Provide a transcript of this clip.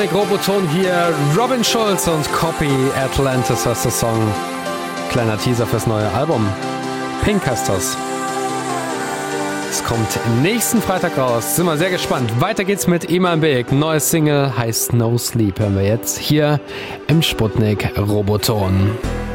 Roboton hier, Robin Schulz und Copy Atlantis heißt der Song. Kleiner Teaser fürs neue Album. Pink heißt das. Es kommt nächsten Freitag raus. Sind wir sehr gespannt. Weiter geht's mit Iman Beek. Neues Single heißt No Sleep. Hören wir jetzt hier im Sputnik Roboton.